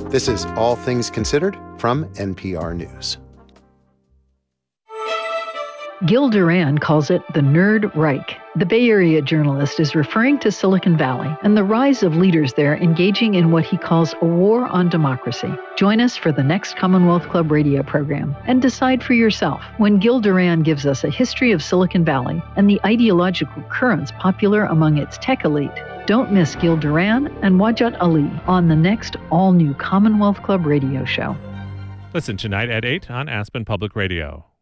This is All Things Considered from NPR News. Gil Duran calls it the Nerd Reich. The Bay Area journalist is referring to Silicon Valley and the rise of leaders there engaging in what he calls a war on democracy. Join us for the next Commonwealth Club radio program and decide for yourself when Gil Duran gives us a history of Silicon Valley and the ideological currents popular among its tech elite. Don't miss Gil Duran and Wajat Ali on the next all-new Commonwealth Club radio show. Listen tonight at 8 on Aspen Public Radio.